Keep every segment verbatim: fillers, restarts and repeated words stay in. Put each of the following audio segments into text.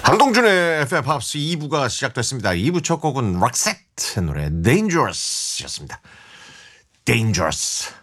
한동준의 에프엠 팝스 이 부가 시작됐습니다. 이 부 첫 곡은 락셋 노래 Dangerous였습니다. Dangerous.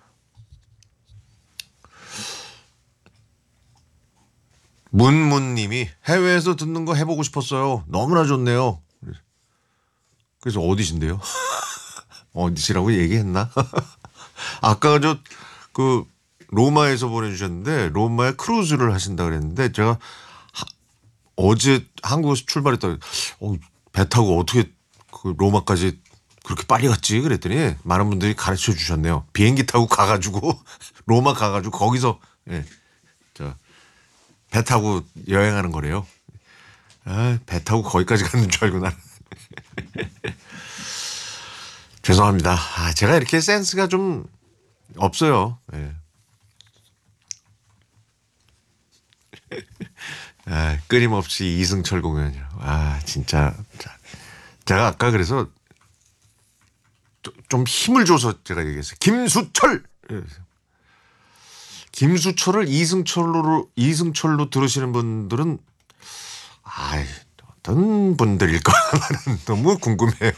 문문님이 해외에서 듣는 거 해보고 싶었어요. 너무나 좋네요. 그래서 어디신데요? 어디시라고 얘기했나? 아까 저 그 로마에서 보내주셨는데 로마에 크루즈를 하신다 그랬는데 제가 하, 어제 한국에서 출발했다. 어, 배 타고 어떻게 그 로마까지 그렇게 빨리 갔지? 그랬더니 많은 분들이 가르쳐 주셨네요. 비행기 타고 가가지고 로마 가가지고 거기서 예, 저 배 타고 여행하는 거래요. 아, 배 타고 거기까지 가는 줄 알고 나는. 죄송합니다. 아, 제가 이렇게 센스가 좀 없어요. 예. 아, 끊임없이 이승철 공연이요. 아, 진짜. 제가 아까 그래서 좀 힘을 줘서 제가 얘기했어요. 김수철! 김수철을 이승철로, 이승철로 들으시는 분들은, 아, 어떤 분들일까? 나는 너무 궁금해요.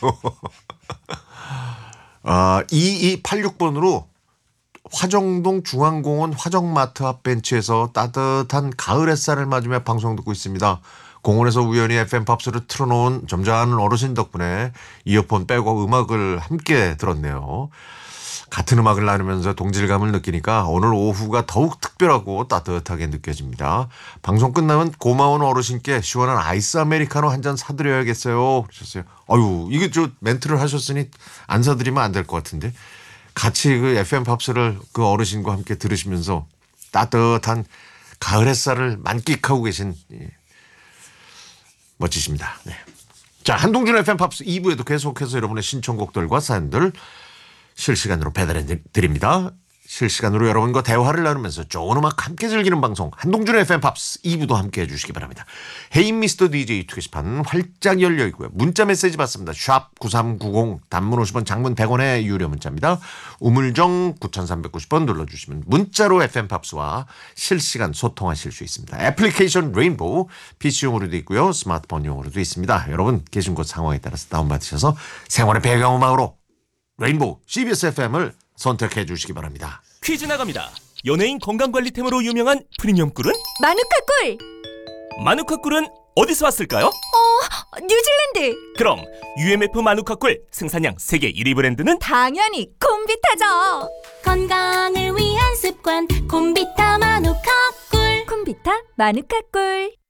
아, 이이팔육 번으로 화정동 중앙공원 화정마트 앞 벤치에서 따뜻한 가을 햇살을 맞으며 방송 듣고 있습니다. 공원에서 우연히 에프엠 팝스를 틀어놓은 점잖은 어르신 덕분에 이어폰 빼고 음악을 함께 들었네요. 같은 음악을 나누면서 동질감을 느끼니까 오늘 오후가 더욱 특별하고 따뜻하게 느껴집니다. 방송 끝나면 고마운 어르신께 시원한 아이스 아메리카노 한 잔 사드려야겠어요. 그러셨어요. 아유, 이게 저 멘트를 하셨으니 안 사드리면 안 될 것 같은데. 같이 그 에프엠 팝스를 그 어르신과 함께 들으시면서 따뜻한 가을 햇살을 만끽하고 계신 예. 멋지십니다. 네. 자, 한동준 에프엠 팝스 이 부에도 계속해서 여러분의 신청곡들과 사연들 실시간으로 배달해 드립니다. 실시간으로 여러분과 대화를 나누면서 좋은 음악 함께 즐기는 방송 한동준의 에프엠 팝스 이 부도 함께 해주시기 바랍니다. 헤이 미스터 디제이 게시판 활짝 열려 있고요. 문자 메시지 받습니다. 샵 구삼구공 단문 오십 원 장문 백 원의 유료 문자입니다. 우물정 구삼구공 번 눌러주시면 문자로 에프엠 팝스와 실시간 소통하실 수 있습니다. 애플리케이션 레인보우 피씨용으로도 있고요. 스마트폰용으로도 있습니다. 여러분 계신 곳 상황에 따라서 다운받으셔서 생활의 배경음악으로 레인보우 씨비에스 에프엠을 선택해 주시기 바랍니다. 퀴즈 나갑니다. 연예인 건강관리템으로 유명한 프리미엄 꿀은? 마누카 꿀! 마누카 꿀은 어디서 왔을까요? 어, 뉴질랜드! 그럼 유엠에프 마누카 꿀 생산량 세계 일 위 브랜드는? 당연히 콤비타죠! 건강을 위한 습관 콤비타 마누카 꿀 콤비타 마누카 꿀